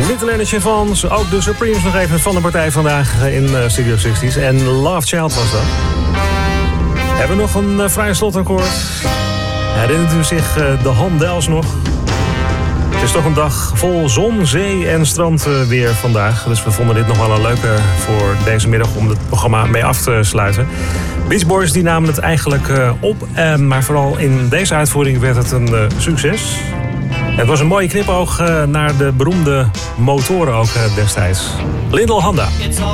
Niet alleen de Chevons, ook de Supremes nog even van de partij vandaag in Studio 60's. En Love Child was dat. Hebben we nog een vrij slotakkoord. Herinnert u zich de Handels nog? Het is toch een dag vol zon, zee en strand weer vandaag. Dus we vonden dit nog wel een leuke voor deze middag om het programma mee af te sluiten. Beach Boys die namen het eigenlijk op. Maar vooral in deze uitvoering werd het een succes. Het was een mooie knipoog naar de beroemde motoren ook destijds. Lindell Honda.